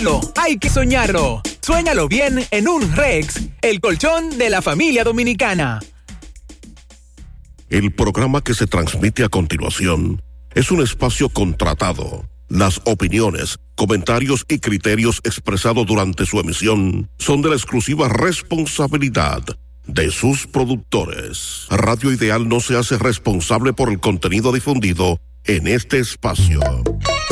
vivirlo, hay que soñarlo. Suéñalo bien en un Rex, el colchón de la familia dominicana. El programa que se transmite a continuación es un espacio contratado. Las opiniones, comentarios y criterios expresados durante su emisión son de la exclusiva responsabilidad de sus productores. Radio Ideal no se hace responsable por el contenido difundido en este espacio.